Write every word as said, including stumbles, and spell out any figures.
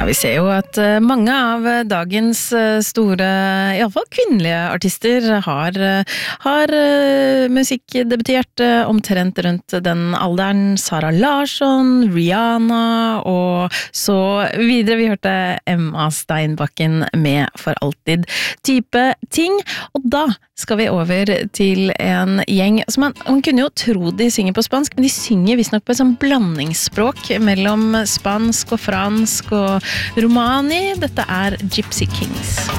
Ja, vi ser jo at eh, mange av eh, dagens eh, store, i alle fall kvinnelige artister, har, eh, har eh, musikkdebutert eh, omtrent rundt den alderen. Sara Larsson, Rihanna og så videre. Vi hørte Emma Steinbakken med For alltid type ting. Og da skal vi over til en gjeng som man, man kunne jo tro de synger på spansk, men de synger visstnok på et sånn blandingsspråk mellom spansk og fransk og romani. Dette er Gypsy Kings.